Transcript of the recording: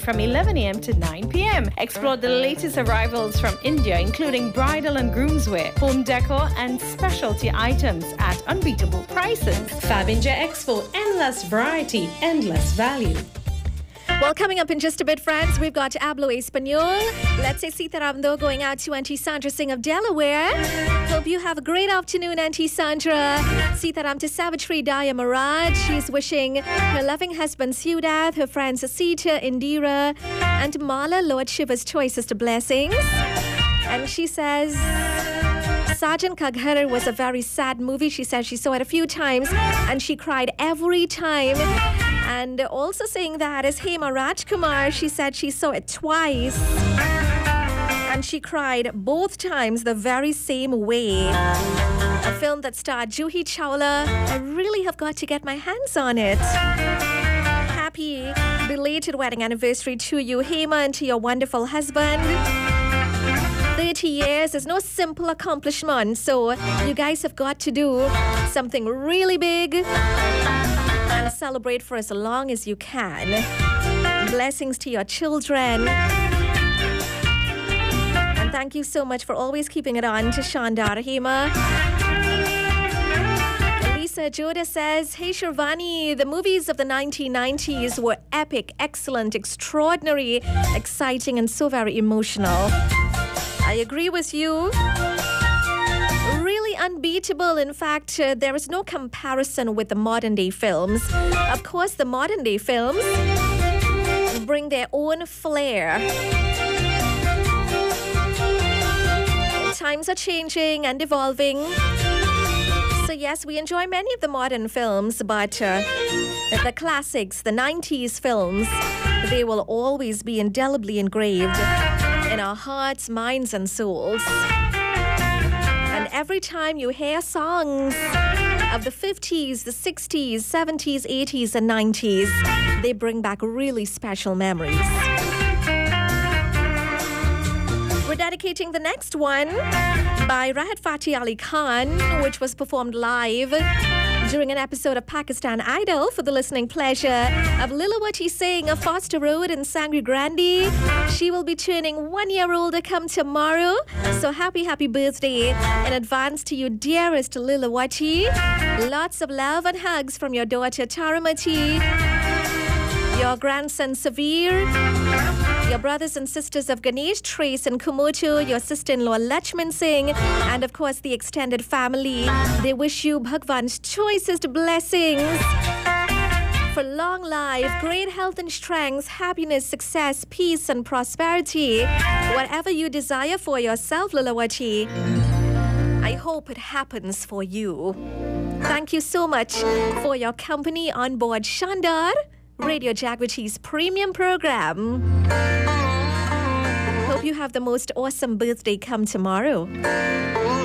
from 11 a.m. to 9 p.m. Explore the latest arrivals from India, including bridal and groomswear, home decor, and specialty items at unbeatable prices. Fab India Expo, endless variety, endless value. Well, coming up in just a bit, friends, we've got Hablo Español. Let's say Sitaram though going out to Auntie Sandra Singh of Delaware. Hope you have a great afternoon, Auntie Sandra. Sitaram to Savitri Daya Maraj. She's wishing her loving husband Siudath, her friends Sita, Indira, and Mala Lord Shiva's choicest blessings. And she says Sajan Ka Ghar was a very sad movie. She said she saw it a few times and she cried every time. And also saying that is Hema Rajkumar. She said she saw it twice and she cried both times the very same way. A film that starred Juhi Chawla. I really have got to get my hands on it. Happy belated wedding anniversary to you, Hema, and to your wonderful husband. 30 years is no simple accomplishment, so you guys have got to do something really big and celebrate for as long as you can. Blessings to your children. And thank you so much for always keeping it on to Shandar Hema. Lisa Joda says, hey Shirvani, the movies of the 1990s were epic, excellent, extraordinary, exciting, and so very emotional. I agree with you. Really unbeatable. In fact, there is no comparison with the modern day films. Of course, the modern day films bring their own flair. Times are changing and evolving. So yes, we enjoy many of the modern films, but the classics, the 90s films, they will always be indelibly engraved in our hearts, minds, and souls. And every time you hear songs of the 50s, the 60s, 70s, 80s, and 90s, they bring back really special memories. We're dedicating the next one by Rahat Fateh Ali Khan, which was performed live during an episode of Pakistan Idol for the listening pleasure of Lilawati Singh of Foster Road in Sangre Grande. She will be turning 1 year older come tomorrow. So happy birthday in advance to you, dearest Lilawati. Lots of love and hugs from your daughter Taramati, your grandson Savir, your brothers and sisters of Ganesh, Trace and Kumoto, your sister-in-law Lachman Singh, and of course the extended family. They wish you Bhagwan's choicest blessings for long life, great health and strength, happiness, success, peace and prosperity. Whatever you desire for yourself, Lilawati, I hope it happens for you. Thank you so much for your company on board Shandar, Radio Jagriti's premium program. Hope you have the most awesome birthday come tomorrow.